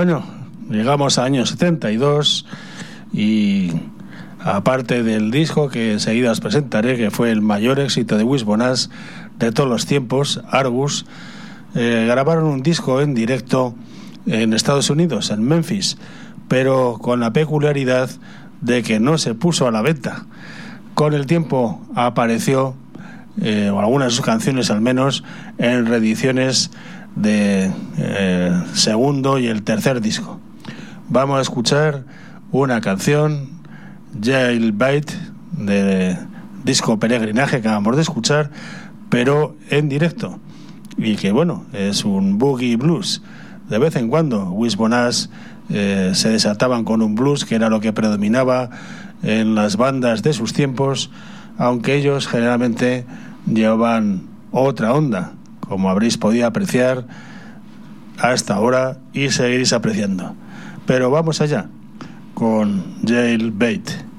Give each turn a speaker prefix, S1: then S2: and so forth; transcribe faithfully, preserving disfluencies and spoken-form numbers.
S1: Bueno, llegamos a año setenta y dos y aparte del disco que enseguida os presentaré, que fue el mayor éxito de Wishbone de todos los tiempos, Argus, eh, grabaron un disco en directo en Estados Unidos, en Memphis, pero con la peculiaridad de que no se puso a la venta. Con el tiempo apareció, eh, o algunas de sus canciones al menos, en reediciones de eh, segundo y el tercer disco. Vamos a escuchar una canción, Jailbait, de disco Peregrinaje, que acabamos de escuchar, pero en directo, y que bueno, es un boogie blues. De vez en cuando Wishbone eh, se desataban con un blues, que era lo que predominaba en las bandas de sus tiempos, aunque ellos generalmente llevaban otra onda, como habréis podido apreciar hasta ahora y seguiréis apreciando. Pero vamos allá con Jailbait.